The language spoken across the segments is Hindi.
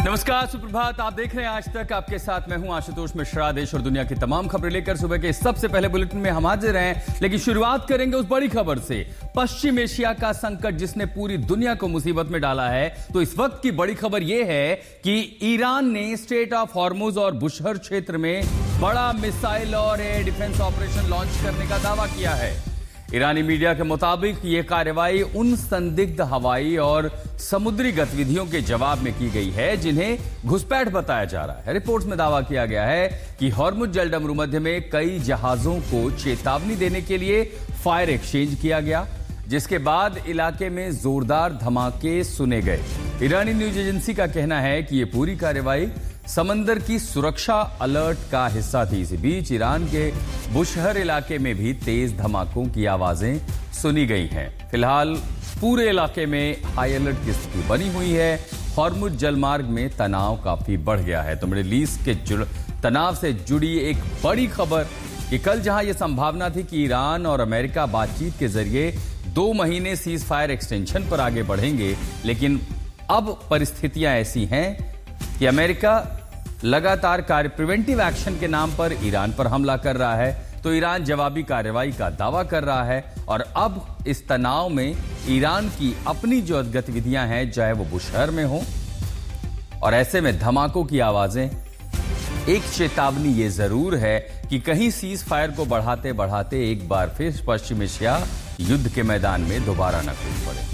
नमस्कार, सुप्रभात। आप देख रहे हैं आज तक। आपके साथ मैं हूं आशुतोष मिश्रा। देश और दुनिया की तमाम खबरें लेकर सुबह के सबसे पहले बुलेटिन में हम हाजिर हैं, लेकिन शुरुआत करेंगे उस बड़ी खबर से। पश्चिम एशिया का संकट जिसने पूरी दुनिया को मुसीबत में डाला है, तो इस वक्त की बड़ी खबर यह है कि ईरान ने स्ट्रेट ऑफ हॉर्मुज और बुशहर क्षेत्र में बड़ा मिसाइल और एयर डिफेंस ऑपरेशन लॉन्च करने का दावा किया है। ईरानी मीडिया के मुताबिक यह कार्रवाई उन संदिग्ध हवाई और समुद्री गतिविधियों के जवाब में की गई है जिन्हें घुसपैठ बताया जा रहा है। रिपोर्ट्स में दावा किया गया है कि हॉर्मुज जलडमरू मध्य में कई जहाजों को चेतावनी देने के लिए फायर एक्सचेंज किया गया, जिसके बाद इलाके में जोरदार धमाके सुने गए। ईरानी न्यूज एजेंसी का कहना है कि यह पूरी कार्रवाई समंदर की सुरक्षा अलर्ट का हिस्सा थी। इसी बीच ईरान के बुशहर इलाके में भी तेज धमाकों की आवाजें सुनी गई हैं। फिलहाल पूरे इलाके में हाई अलर्ट की स्थिति बनी हुई है। हॉर्मुज जलमार्ग में तनाव काफी बढ़ गया है। तो मिडिल ईस्ट के तनाव से जुड़ी एक बड़ी खबर कि कल जहां यह संभावना थी कि ईरान और अमेरिका बातचीत के जरिए 2 महीने सीज फायर एक्सटेंशन पर आगे बढ़ेंगे, लेकिन अब परिस्थितियां ऐसी हैं कि अमेरिका लगातार प्रिवेंटिव एक्शन के नाम पर ईरान पर हमला कर रहा है, तो ईरान जवाबी कार्रवाई का दावा कर रहा है। और अब इस तनाव में ईरान की अपनी जो गतिविधियां हैं, चाहे वो बुशहर में हो, और ऐसे में धमाकों की आवाजें, एक चेतावनी ये जरूर है कि कहीं सीज फायर को बढ़ाते बढ़ाते एक बार फिर पश्चिम एशिया युद्ध के मैदान में दोबारा न कूद पड़े।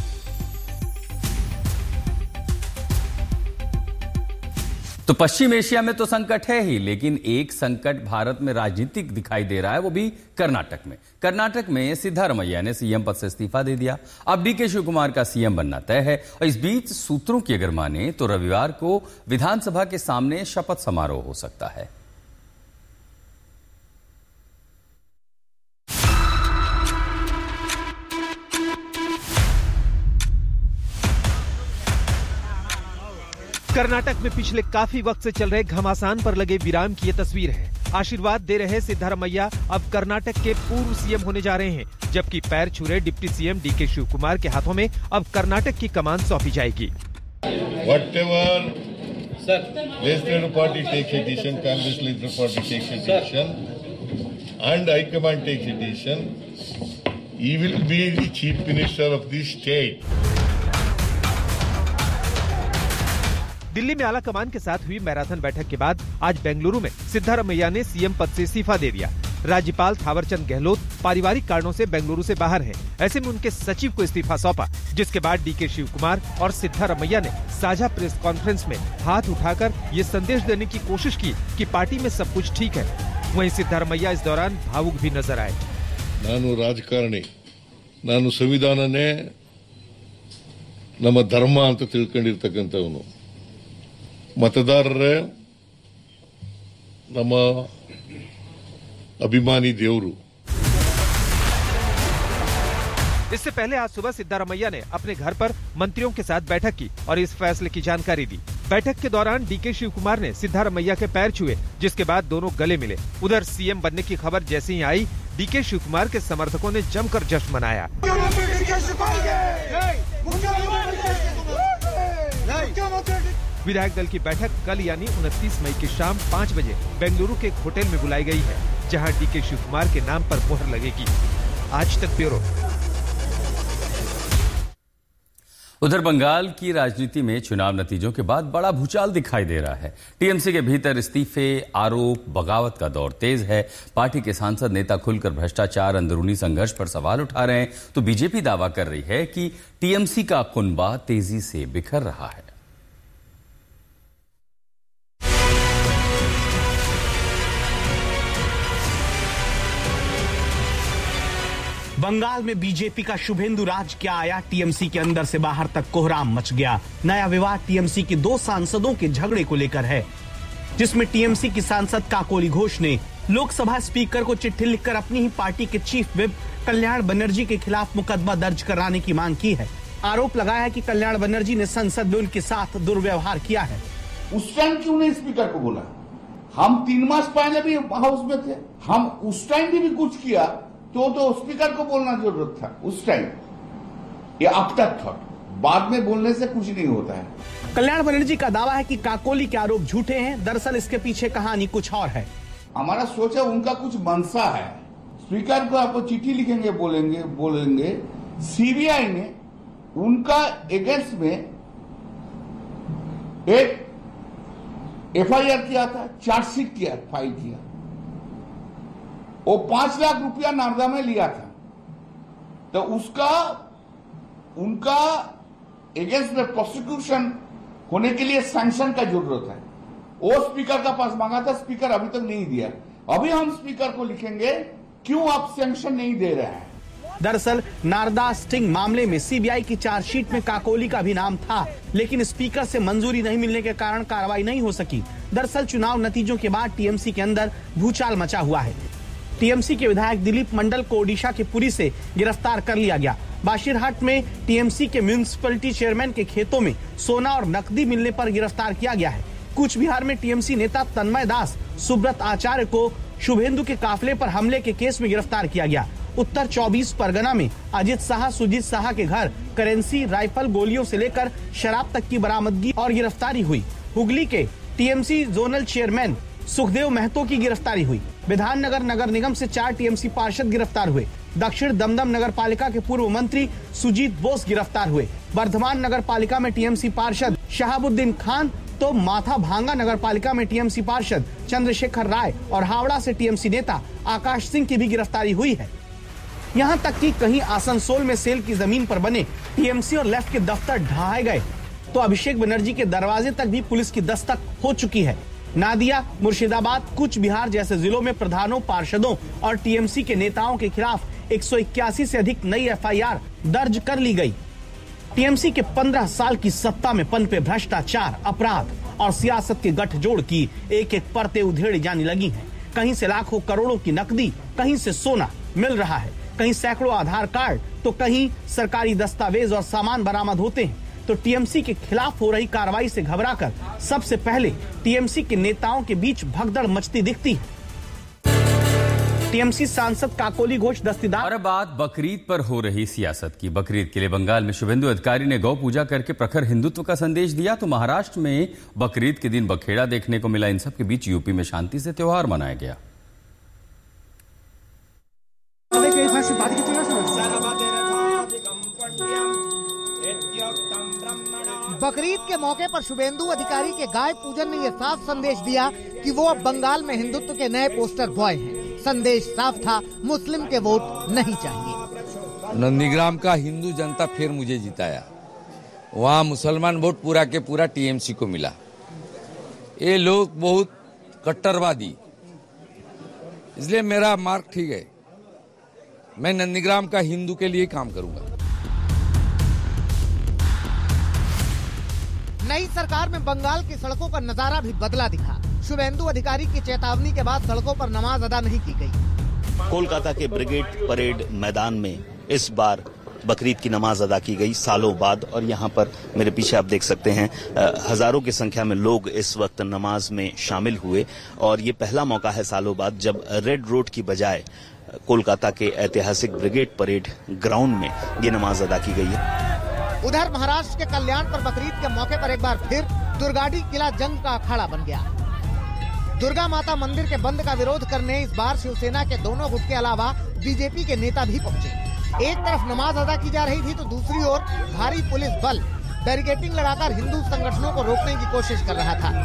तो पश्चिम एशिया में तो संकट है ही, लेकिन एक संकट भारत में राजनीतिक दिखाई दे रहा है, वो भी कर्नाटक में। कर्नाटक में सिद्धारमैया ने सीएम पद से इस्तीफा दे दिया। अब डीके शिव कुमार का सीएम बनना तय है। और इस बीच सूत्रों की अगर माने तो रविवार को विधानसभा के सामने शपथ समारोह हो सकता है। कर्नाटक में पिछले काफी वक्त से चल रहे घमासान पर लगे विराम की ये तस्वीर है। आशीर्वाद दे रहे सिद्धारमैया अब कर्नाटक के पूर्व सीएम होने जा रहे हैं, जबकि पैर छू रहे deputy CM DK Shiv Kumar के हाथों में अब कर्नाटक की कमान सौंपी जाएगी। दिल्ली में आला कमान के साथ हुई मैराथन बैठक के बाद आज बेंगलुरु में सिद्धारमैया ने सीएम पद से इस्तीफा दे दिया। राज्यपाल थावरचंद गहलोत पारिवारिक कारणों से बेंगलुरु से बाहर हैं। ऐसे में उनके सचिव को इस्तीफा सौंपा, जिसके बाद डीके शिव कुमार और सिद्धारमैया ने साझा प्रेस कॉन्फ्रेंस में हाथ उठाकर ये संदेश देने की कोशिश की कि पार्टी में सब कुछ ठीक है। वहीं सिद्धारमैया इस दौरान भावुक भी नजर आए। नानु राजकारणी, नानु संविधानने ನಮ್ಮ ಧರ್ಮ ಅಂತ ತಿಳ್ಕೊಂಡಿರ್ತಕ್ಕಂಥವನು, मतदाररे ನಮ್ಮ अभिमानी देवरू। इससे पहले आज सुबह सिद्धारमैया ने अपने घर पर मंत्रियों के साथ बैठक की और इस फैसले की जानकारी दी। बैठक के दौरान डीके शिव कुमार ने सिद्धारमैया के पैर छुए, जिसके बाद दोनों गले मिले। उधर सीएम बनने की खबर जैसे ही आई, डीके शिव कुमार के समर्थकों ने जमकर जश्न मनाया। विधायक दल की बैठक कल यानी 29 मई की शाम 5 बजे बेंगलुरु के एक होटल में बुलाई गई है, जहां डीके शिव कुमार के नाम पर मोहर लगेगी। आज तक ब्यूरो। उधर बंगाल की राजनीति में चुनाव नतीजों के बाद बड़ा भूचाल दिखाई दे रहा है। टीएमसी के भीतर इस्तीफे, आरोप, बगावत का दौर तेज है। पार्टी के सांसद नेता खुलकर भ्रष्टाचार, अंदरूनी संघर्ष पर सवाल उठा रहे हैं, तो बीजेपी दावा कर रही है कि टीएमसी का कुनबा तेजी से बिखर रहा है। बंगाल में बीजेपी का शुभेंदु राज क्या आया, टीएमसी के अंदर से बाहर तक कोहराम मच गया। नया विवाद टीएमसी के 2 सांसदों के झगड़े को लेकर है, जिसमें टीएमसी की सांसद काकोली घोष ने लोकसभा स्पीकर को चिट्ठी लिखकर अपनी ही पार्टी के चीफ विप कल्याण बनर्जी के खिलाफ मुकदमा दर्ज कराने की मांग की है। आरोप लगाया है कि कल्याण बनर्जी ने संसद में उनके साथ दुर्व्यवहार किया है। उस टाइम क्यों नहीं स्पीकर को बोला? हम 3 मास पहले भी हाउस में थे, हम उस टाइम भी कुछ किया तो स्पीकर को बोलना जरूरत था उस टाइम। ये अब तक था, बाद में बोलने से कुछ नहीं होता है। कल्याण बनर्जी का दावा है कि काकोली के आरोप झूठे हैं। दरअसल इसके पीछे कहानी कुछ और है। हमारा सोच है उनका कुछ मंशा है। स्पीकर को आपको चिट्ठी लिखेंगे, बोलेंगे सीबीआई ने उनका अगेंस्ट में एक एफआईआर किया था, चार्जशीट किया, फाइल किया। वो 5 लाख रुपया नारदा में लिया था, तो उनका अगेंस्ट में प्रोसिक्यूशन होने के लिए सैंक्शन का जरूरत है। वो स्पीकर का पास मांगा था, स्पीकर अभी तक नहीं दिया। अभी हम स्पीकर को लिखेंगे क्यों आप सैंक्शन नहीं दे रहे हैं। दरअसल नारदा स्टिंग मामले में सीबीआई की चार्जशीट में काकोली का भी नाम था, लेकिन स्पीकर से मंजूरी नहीं मिलने के कारण कार्रवाई नहीं हो सकी। दरअसल चुनाव नतीजों के बाद टीएमसी के अंदर भूचाल मचा हुआ है। टीएमसी के विधायक दिलीप मंडल को ओडिशा के पुरी से गिरफ्तार कर लिया गया। बाशिरहाट में टीएमसी के म्यूनिसिपैलिटी चेयरमैन के खेतों में सोना और नकदी मिलने पर गिरफ्तार किया गया है। कूच बिहार में टीएमसी नेता तन्मय दास, सुब्रत आचार्य को शुभेंदु के काफिले पर हमले के केस में गिरफ्तार किया गया। उत्तर 24 परगना में अजित शाह, सुजीत शाह के घर करेंसी, राइफल, गोलियों से लेकर शराब तक की बरामदगी और गिरफ्तारी हुई। हुगली के TMC zonal chairman Sukhdev Mahato की गिरफ्तारी हुई। विधाननगर नगर निगम से 4 टीएमसी पार्षद गिरफ्तार हुए। दक्षिण दमदम नगर पालिका के पूर्व मंत्री सुजीत बोस गिरफ्तार हुए। वर्धमान नगर पालिका में टीएमसी पार्षद शहाबुद्दीन खान, तो माथा भांगा नगर पालिका में टीएमसी पार्षद चंद्रशेखर राय और हावड़ा से टीएमसी नेता आकाश सिंह की भी गिरफ्तारी हुई है। यहाँ तक कि कहीं आसनसोल में सेल की जमीन पर बने टीएमसी और लेफ्ट के दफ्तर ढहाए गए, तो अभिषेक बनर्जी के दरवाजे तक भी पुलिस की दस्तक हो चुकी है। नादिया, मुर्शिदाबाद, कूच बिहार जैसे जिलों में प्रधानों, पार्षदों और टीएमसी के नेताओं के खिलाफ 181 से अधिक नई एफआईआर दर्ज कर ली गई। टीएमसी के 15 साल की सत्ता में पनपे भ्रष्टाचार, अपराध और सियासत के गठजोड़ की एक एक परतें उधेड़ी जाने लगी हैं। कहीं से लाखों करोड़ों की नकदी, कहीं से सोना मिल रहा है, कहीं सैकड़ों आधार कार्ड, तो कहीं सरकारी दस्तावेज और सामान बरामद होते हैं। तो टीएमसी के खिलाफ हो रही कार्रवाई से घबराकर सबसे पहले टीएमसी के नेताओं के बीच भगदड़ मचती दिखती है। टीएमसी सांसद काकोली घोष दस्तीदार। और बात बकरीद पर हो रही सियासत की। बकरीद के लिए बंगाल में शुभेंदु अधिकारी ने गौ पूजा करके प्रखर हिंदुत्व का संदेश दिया, तो महाराष्ट्र में बकरीद के दिन बखेड़ा देखने को मिला। इन सब के बीच यूपी में शांति से त्योहार मनाया गया। बकरीद के मौके पर शुभेंदु अधिकारी के गाय पूजन ने यह साफ संदेश दिया कि वो अब बंगाल में हिंदुत्व के नए पोस्टर बॉय हैं। संदेश साफ था, मुस्लिम के वोट नहीं चाहिए। नंदीग्राम का हिंदू जनता फिर मुझे जिताया। वहाँ मुसलमान वोट पूरा के पूरा टीएमसी को मिला। ये लोग बहुत कट्टरवादी, इसलिए मेरा मार्क ठीक है। मैं नंदीग्राम का हिंदू के लिए काम करूंगा। नई सरकार में बंगाल की सड़कों का नजारा भी बदला दिखा। शुभेंदु अधिकारी की चेतावनी के बाद सड़कों पर नमाज अदा नहीं की गई। कोलकाता के ब्रिगेड परेड मैदान में इस बार बकरीद की नमाज अदा की गई सालों बाद, और यहाँ पर मेरे पीछे आप देख सकते हैं हजारों की संख्या में लोग इस वक्त नमाज में शामिल हुए। और ये पहला मौका है सालों बाद जब रेड रोड की बजाय कोलकाता के ऐतिहासिक ब्रिगेड परेड ग्राउंड में ये नमाज अदा की गई है। उधर महाराष्ट्र के कल्याण पर बकरीद के मौके पर एक बार फिर दुर्गाड़ी किला जंग का अखाड़ा बन गया। दुर्गा माता मंदिर के बंद का विरोध करने इस बार शिवसेना के दोनों गुट के अलावा बीजेपी के नेता भी पहुंचे। एक तरफ नमाज अदा की जा रही थी, तो दूसरी ओर भारी पुलिस बल बैरिकेडिंग लगाकर हिंदू संगठनों को रोकने की कोशिश कर रहा था।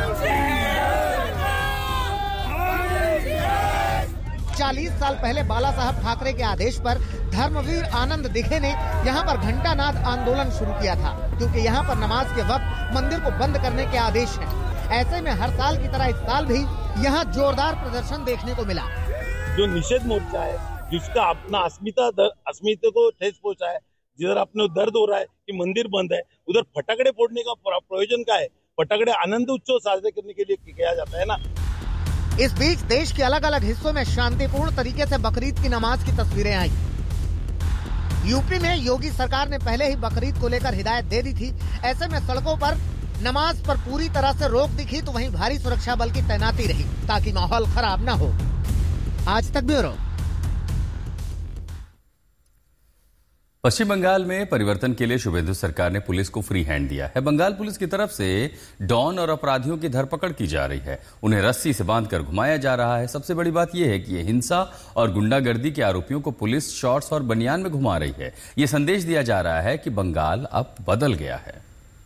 40 साल पहले बाला साहब ठाकरे के आदेश पर धर्मवीर आनंद दिघे ने यहाँ पर घंटानाद आंदोलन शुरू किया था, क्योंकि यहाँ पर नमाज के वक्त मंदिर को बंद करने के आदेश हैं। ऐसे में हर साल की तरह इस साल भी यहाँ जोरदार प्रदर्शन देखने को मिला। जो निषेध मोर्चा है, जिसका अपना अस्मिता को ठेस पहुंचा है, जिधर अपने दर्द हो रहा है कि मंदिर बंद है, उधर फटाकड़े फोड़ने का प्रयोजन क्या है? फटाकड़े आनंद उत्सव साजरे करने के लिए किया जाता है ना। इस बीच देश के अलग अलग हिस्सों में शांतिपूर्ण तरीके से बकरीद की नमाज की तस्वीरें आई। यूपी में योगी सरकार ने पहले ही बकरीद को लेकर हिदायत दे दी थी। ऐसे में सड़कों पर नमाज पर पूरी तरह से रोक दिखी, तो वहीं भारी सुरक्षा बल की तैनाती रही ताकि माहौल खराब न हो। आज तक ब्यूरो। पश्चिम बंगाल में परिवर्तन के लिए शुभेंदु सरकार ने पुलिस को फ्री हैंड दिया है। बंगाल पुलिस की तरफ से डॉन और अपराधियों की धरपकड़ की जा रही है। उन्हें रस्सी से बांधकर घुमाया जा रहा है। सबसे बड़ी बात यह है कि ये हिंसा और गुंडागर्दी के आरोपियों को पुलिस शॉर्ट्स और बनियान में घुमा रही है। ये संदेश दिया जा रहा है कि बंगाल अब बदल गया है।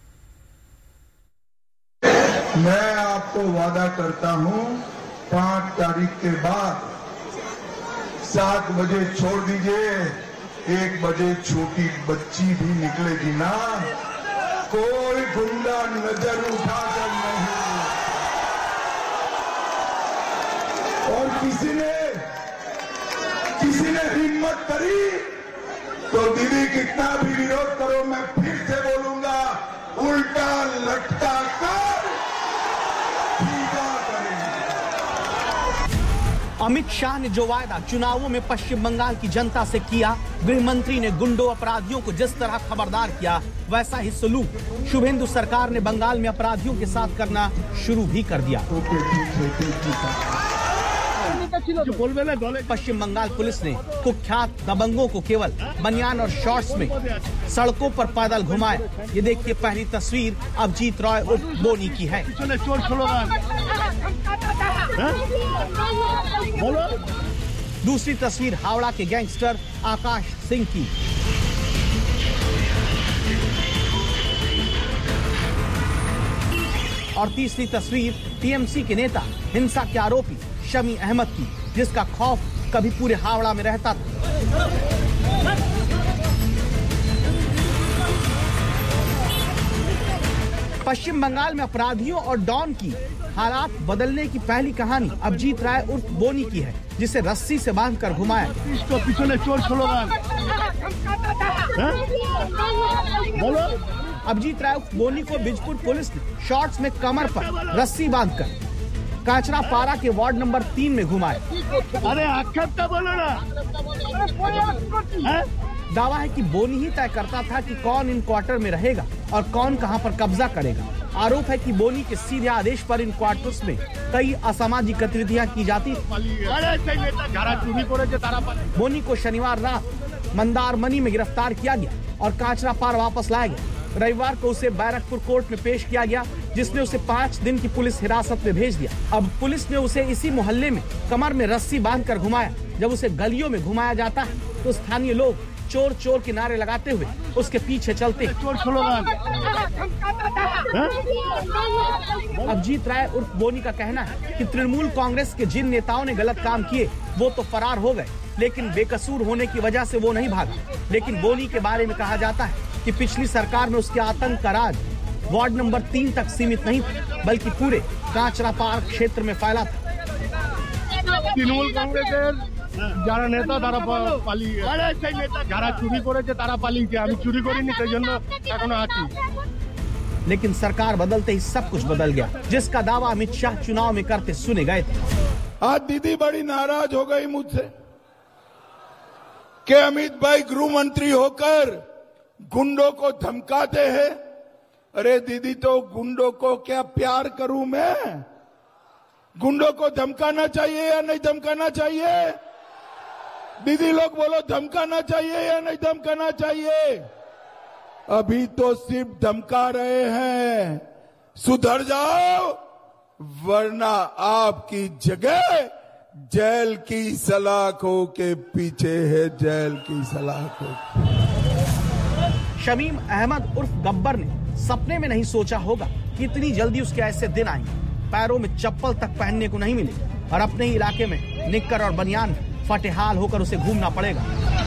मैं आपको वादा करता हूं 5 तारीख के बाद 7 बजे छोड़ दीजिए, 1 बजे छोटी बच्ची भी निकलेगी ना, कोई गुंडा नजर उठाकर नहीं। और किसी ने हिम्मत करी तो दीदी कितना भी विरोध करो, मैं फिर से बोलूंगा, उल्टा लटका कर अमित शाह ने जो वायदा चुनावों में पश्चिम बंगाल की जनता से किया, गृह मंत्री ने गुंडों अपराधियों को जिस तरह खबरदार किया, वैसा ही सलूक शुभेंदु सरकार ने बंगाल में अपराधियों के साथ करना शुरू भी कर दिया। पश्चिम बंगाल पुलिस ने कुख्यात दबंगों को केवल बनियान और शॉर्ट्स में सड़कों पर पैदल घुमाया। ये देखिए पहली तस्वीर अभिजीत रॉय उर्फ बोनी की है। दूसरी तस्वीर हावड़ा के गैंगस्टर आकाश सिंह की। और तीसरी तस्वीर टीएमसी के नेता हिंसा के आरोपी शमी अहमद की, जिसका खौफ कभी पूरे हावड़ा में रहता था। पश्चिम बंगाल में अपराधियों और डॉन की हालात बदलने की पहली कहानी अभिजीत राय उर्फ बोनी की है, जिसे रस्सी से बांधकर घुमाया। अभिजीत राय उर्फ बोनी को बिजपुर पुलिस ने शॉर्ट्स में कमर पर रस्सी बांधकर काचरा पारा के वार्ड नंबर 3 में घुमाया। अरे आक्षेप बोलो ना। दावा है कि बोनी ही तय करता था कि कौन इन क्वार्टर में रहेगा और कौन कहां पर कब्जा करेगा। आरोप है कि बोनी के सीधे आदेश पर इन क्वार्टर्स में कई असामाजिक गतिविधियां की जाती। बोनी को शनिवार रात मंदारमनी में गिरफ्तार किया गया और काचरा पार वापस लाया गया। रविवार को उसे बैरकपुर कोर्ट में पेश किया गया, जिसने उसे 5 दिन की पुलिस हिरासत में भेज दिया। अब पुलिस ने उसे इसी मोहल्ले में कमर में रस्सी बांधकर घुमाया। जब उसे गलियों में घुमाया जाता है तो स्थानीय लोग चोर चोर के नारे लगाते हुए उसके पीछे चलते। अभिजीत राय उर्फ बोनी का कहना है कि तृणमूल कांग्रेस के जिन नेताओं ने गलत काम किए वो तो फरार हो गए, लेकिन बेकसूर होने की वजह से वो नहीं भागा। लेकिन बोनी के बारे में कहा जाता है कि पिछली सरकार में उसके आतंक का राज वार्ड नंबर 3 तक सीमित नहीं था, बल्कि पूरे काचरा पार क्षेत्र में फैला था। तृणमूल कांग्रेस যারা নেতা তারা পালিয়ে যারা চুরি করেছে তারা পালিয়েছে, আমি চুরি করিনি সেই জন্য এখনো আছি। लेकिन सरकार बदलते ही सब कुछ बदल गया, जिसका दावा अमित शाह चुनाव में करते सुने गए थे। आज दीदी बड़ी नाराज हो गई मुझसे कि अमित भाई गृह मंत्री होकर गुंडों को धमकाते हैं। अरे दीदी, तो गुंडों को क्या प्यार करूं मैं? गुंडों को धमकाना चाहिए या नहीं धमकाना चाहिए? दीदी लोग बोलो, धमकाना चाहिए या नहीं धमकाना चाहिए? अभी तो सिर्फ धमका रहे हैं। सुधर जाओ वरना आपकी जगह जेल की सलाखों के पीछे है, जेल की सलाखों। शमीम अहमद उर्फ गब्बर ने सपने में नहीं सोचा होगा कि इतनी जल्दी उसके ऐसे दिन आएंगे। पैरों में चप्पल तक पहनने को नहीं मिले और अपने ही इलाके में निक्कर और बनियान फटेहाल होकर उसे घूमना पड़ेगा।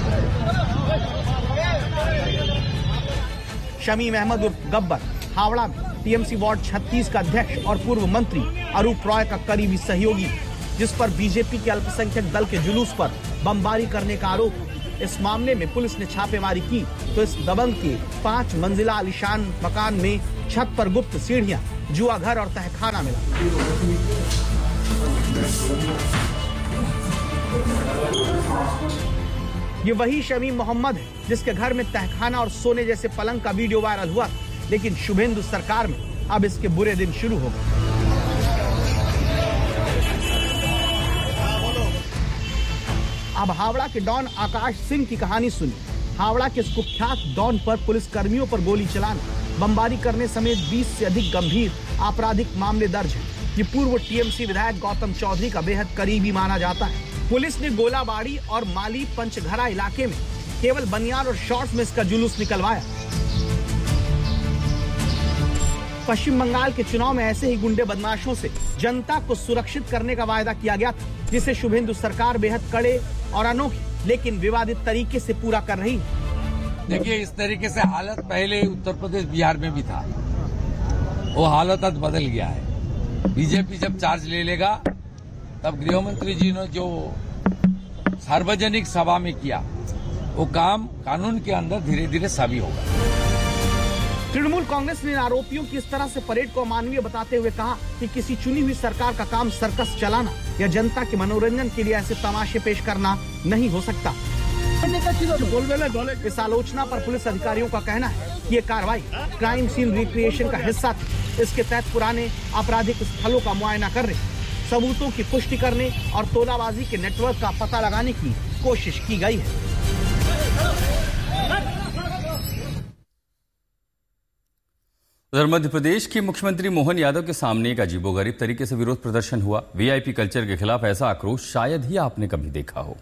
शमीम अहमद उर्फ गब्बर हावड़ा में टीएमसी वार्ड 36 का अध्यक्ष और पूर्व मंत्री अरूप रॉय का करीबी सहयोगी, जिस पर बीजेपी के अल्पसंख्यक दल के जुलूस पर बमबारी करने का आरोप। इस मामले में पुलिस ने छापेमारी की तो इस दबंग के 5 मंजिला आलीशान मकान में छत पर गुप्त सीढ़ियां, जुआ घर और तहखाना मिला। ये वही शमीम मोहम्मद है जिसके घर में तहखाना और सोने जैसे पलंग का वीडियो वायरल हुआ, लेकिन शुभेंदु सरकार में अब इसके बुरे दिन शुरू हो गए। अब हावड़ा के डॉन आकाश सिंह की कहानी सुनी। हावड़ा के इस कुख्यात डॉन पर पुलिस कर्मियों पर गोली चलाना, बमबारी करने समेत 20 से अधिक गंभीर आपराधिक मामले दर्ज हैं। ये पूर्व टीएमसी विधायक गौतम चौधरी का बेहद करीबी माना जाता है। पुलिस ने गोलाबाड़ी और माली पंचघरा इलाके में केवल बनियान और शॉर्ट्स में इसका जुलूस निकलवाया। पश्चिम बंगाल के चुनाव में ऐसे ही गुंडे बदमाशों से जनता को सुरक्षित करने का वायदा किया गया था, जिसे शुभेंदु सरकार बेहद कड़े और अनोखे लेकिन विवादित तरीके से पूरा कर रही है। देखिए, इस तरीके से हालत पहले उत्तर प्रदेश बिहार में भी था, वो हालत आज बदल गया है। बीजेपी जब चार्ज ले लेगा तब गृह मंत्री जी ने जो सार्वजनिक सभा में किया वो काम कानून के अंदर धीरे धीरे सभी होगा। तृणमूल कांग्रेस ने आरोपियों की इस तरह से परेड को अमानवीय बताते हुए कहा कि किसी चुनी हुई सरकार का काम सर्कस चलाना या जनता के मनोरंजन के लिए ऐसे तमाशे पेश करना नहीं हो सकता। इस आलोचना पर पुलिस अधिकारियों का कहना है कि ये कार्रवाई क्राइम सीन रिक्रिएशन का हिस्सा थी। इसके तहत पुराने आपराधिक स्थलों का मुआयना कर रहे, सबूतों की पुष्टि करने और तोलाबाजी के नेटवर्क का पता लगाने की कोशिश की गई है। उधर मध्य प्रदेश के मुख्यमंत्री मोहन यादव के सामने एक अजीबोगरीब तरीके से विरोध प्रदर्शन हुआ। वीआईपी कल्चर के खिलाफ ऐसा आक्रोश शायद ही आपने कभी देखा हो।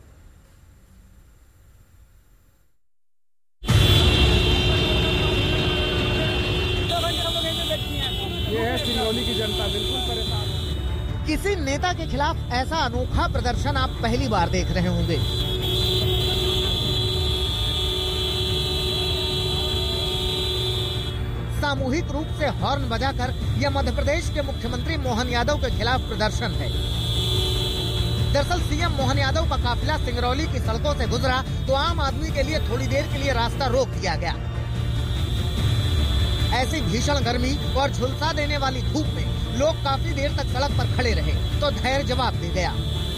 की जनता बिल्कुल परेशान है। किसी नेता के खिलाफ ऐसा अनोखा प्रदर्शन आप पहली बार देख रहे होंगे। सामूहिक रूप से हॉर्न बजाकर यह मध्य प्रदेश के मुख्यमंत्री मोहन यादव के खिलाफ प्रदर्शन है। दरअसल सीएम मोहन यादव का काफिला सिंगरौली की सड़कों से गुजरा तो आम आदमी के लिए थोड़ी देर के लिए रास्ता रोक दिया गया। ऐसी भीषण गर्मी और झुलसा देने वाली धूप में लोग काफी देर तक सड़क पर खड़े रहे तो धैर्य जवाब दे गया।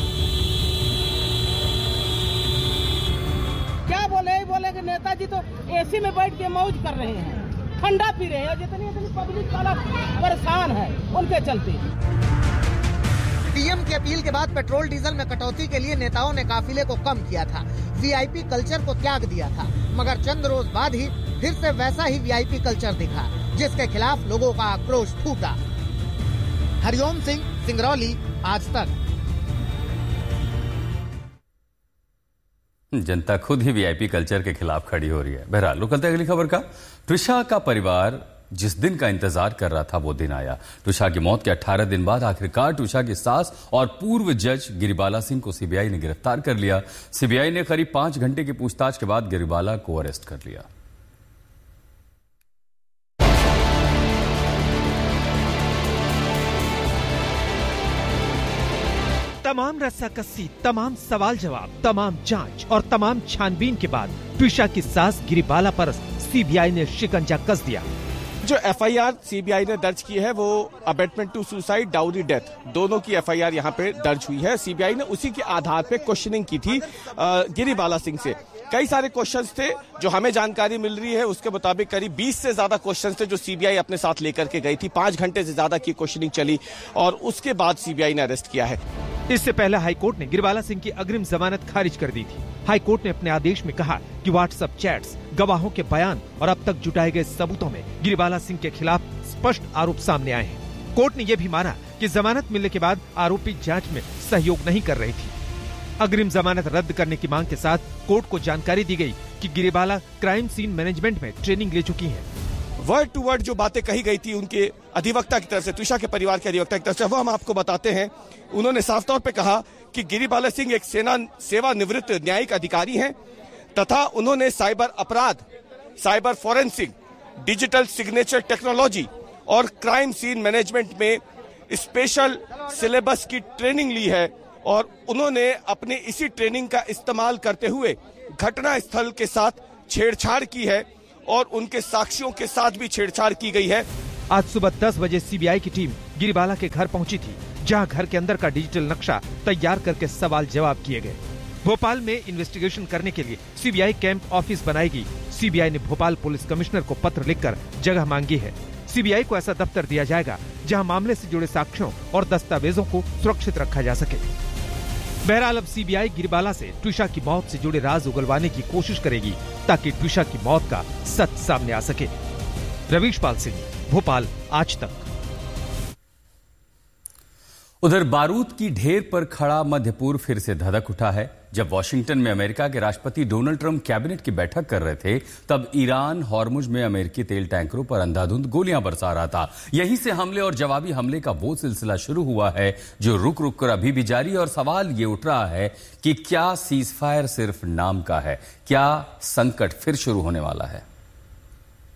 क्या बोले कि नेताजी तो एसी में बैठ के मौज कर रहे हैं, ठंडा पी रहे हैं। जितनी पब्लिक वाला परेशान है उनके चलते। पीएम की अपील के बाद पेट्रोल डीजल में कटौती के लिए नेताओं ने काफिले को कम किया था, वीआईपी कल्चर को त्याग दिया था, मगर चंद रोज बाद ही फिर से वैसा ही वीआईपी कल्चर दिखा, जिसके खिलाफ लोगों का आक्रोश फूटा। हरिओम सिंह, सिंगरौली, आज तक। जनता खुद ही वीआईपी कल्चर के खिलाफ खड़ी हो रही है। बहरहाल लोकल अगली खबर का, ट्विशा का परिवार जिस दिन का इंतजार कर रहा था वो दिन आया। ट्विशा की मौत के 18 दिन बाद आखिरकार ट्विशा की सास और पूर्व जज गिरिबाला सिंह को सीबीआई ने गिरफ्तार कर लिया। सीबीआई ने करीब 5 घंटे की पूछताछ के बाद गिरिबाला को अरेस्ट कर लिया। तमाम रस्साकस्सी, तमाम सवाल जवाब, तमाम जांच और तमाम छानबीन के बाद ट्विशा की सास गिरिबाला पर सीबीआई ने शिकंजा कस दिया। जो एफआईआर सीबीआई ने दर्ज की है वो abetment to suicide, dowry death, दोनों की एफआईआर यहाँ पे दर्ज हुई है। सीबीआई ने उसी के आधार पे क्वेश्चनिंग की थी गिरिबाला सिंह से। कई सारे क्वेश्चंस थे, जो हमें जानकारी मिल रही है उसके मुताबिक करीब 20 से ज्यादा क्वेश्चंस थे जो सीबीआई अपने साथ लेकर के गई थी। 5 घंटे से ज्यादा की क्वेश्चनिंग चली और उसके बाद सीबीआई ने अरेस्ट किया है। इससे पहले हाईकोर्ट ने गिरिबाला सिंह की अग्रिम जमानत खारिज कर दी थी। हाईकोर्ट ने अपने आदेश में कहा कि व्हाट्सएप चैट्स, गवाहों के बयान और अब तक जुटाए गए सबूतों में गिरिबाला सिंह के खिलाफ स्पष्ट आरोप सामने आए हैं। कोर्ट ने यह भी माना कि जमानत मिलने के बाद आरोपी जांच में सहयोग नहीं कर रही थी। अग्रिम जमानत रद्द करने की मांग के साथ कोर्ट को जानकारी दी गई कि गिरिबाला क्राइम सीन मैनेजमेंट में ट्रेनिंग ले चुकी हैं। वर्ड टू वर्ड जो बातें कही गई थी उनके अधिवक्ता की तरफ से, ट्विशा के परिवार के अधिवक्ता की तरफ से, वो हम आपको बताते हैं। उन्होंने साफ तौर पे कहा कि गिरिबाला सिंह एक सेवानिवृत्त न्यायिक अधिकारी हैं तथा उन्होंने साइबर अपराध, cyber forensic, digital signature technology और क्राइम सीन मैनेजमेंट में स्पेशल सिलेबस की ट्रेनिंग ली है और उन्होंने अपने इसी ट्रेनिंग का इस्तेमाल करते हुए घटना स्थल के साथ छेड़छाड़ की है और उनके साक्ष्यों के साथ भी छेड़छाड़ की गई है। आज सुबह 10 बजे सीबीआई की टीम गिरिबाला के घर पहुंची थी, जहां घर के अंदर का डिजिटल नक्शा तैयार करके सवाल जवाब किए गए। भोपाल में इन्वेस्टिगेशन करने के लिए सीबीआई कैंप ऑफिस बनाएगी। सीबीआई ने भोपाल पुलिस कमिश्नर को पत्र लिखकर जगह मांगी है। सीबीआई को ऐसा दफ्तर दिया जाएगा जहां मामले से जुड़े साक्ष्यों और दस्तावेजों को सुरक्षित रखा जा सके। बहरहाल अब सीबीआई गिरिबाला से ट्विशा की मौत से जुड़े राज उगलवाने की कोशिश करेगी ताकि ट्विशा की मौत का सच सामने आ सके। रवीश पाल सिंह, भोपाल, आज तक। उधर बारूद की ढेर पर खड़ा मध्य पूर्व फिर से धधक उठा है। जब वॉशिंगटन में अमेरिका के राष्ट्रपति डोनाल्ड ट्रंप कैबिनेट की बैठक कर रहे थे, तब ईरान हॉर्मुज में अमेरिकी तेल टैंकरों पर अंधाधुंध गोलियां बरसा रहा था। यहीं से हमले और जवाबी हमले का वो सिलसिला शुरू हुआ है जो रुक रुक कर अभी भी जारी है। और सवाल ये उठ रहा है कि क्या सीज फायर सिर्फ नाम का है? क्या संकट फिर शुरू होने वाला है?